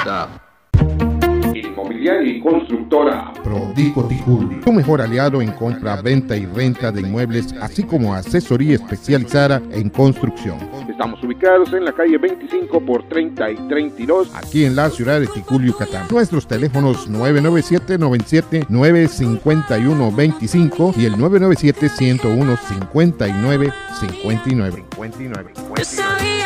WhatsApp. Inmobiliaria y constructora Prodico Ticul, tu mejor aliado en compra, venta y renta de inmuebles, así como asesoría especializada en construcción. Estamos ubicados en la calle 25 por 30 y 32, aquí en la ciudad de Ticul, Yucatán. Nuestros teléfonos 997-97-951-25 y el 997-101-5959.